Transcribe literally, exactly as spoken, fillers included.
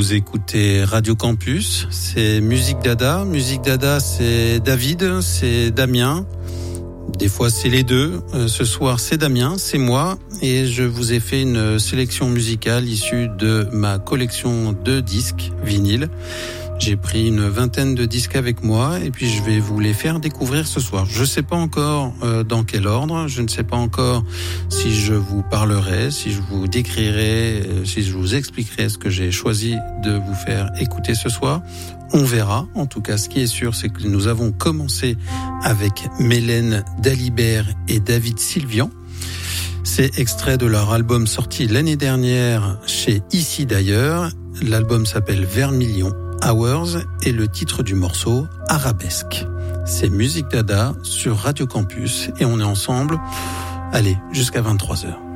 Vous écoutez Radio Campus, c'est Musique Dada. Musique Dada, c'est David, c'est Damien. Des fois, c'est les deux. Euh, ce soir, c'est Damien, c'est moi. Et je vous ai fait une sélection musicale issue de ma collection de disques vinyles. J'ai pris une vingtaine de disques avec moi et puis je vais vous les faire découvrir ce soir. Je ne sais pas encore euh, dans quel ordre, je ne sais pas encore si je vous parlerai, si je vous décrirai, euh, si je vous expliquerai ce que j'ai choisi de vous faire écouter ce soir. On verra. En tout cas, ce qui est sûr, c'est que nous avons commencé avec Mélène Dalibert et David Sylvian. C'est extrait de leur album sorti l'année dernière chez Ici d'ailleurs. L'album s'appelle Vermilion Hours et le titre du morceau Arabesque. C'est Musique Dada sur Radio Campus et on est ensemble, allez, jusqu'à vingt-trois heures.